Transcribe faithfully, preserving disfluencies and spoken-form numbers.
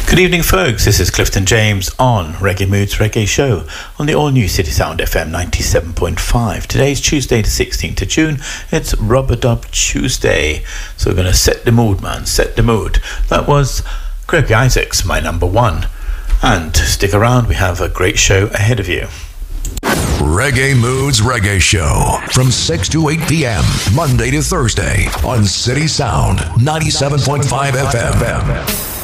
Good evening, folks. This is Clifton James on Reggae Moods Reggae Show on the all-new City Sound F M ninety-seven point five. Today's Tuesday, the sixteenth of June. It's Rub-a-Dub Tuesday. So we're going to set the mood, man. Set the mood. That was Gregory Isaacs, my number one. And stick around. We have a great show ahead of you. Reggae Moods Reggae Show from six to eight p.m. Monday to Thursday on City Sound ninety-seven point five F M.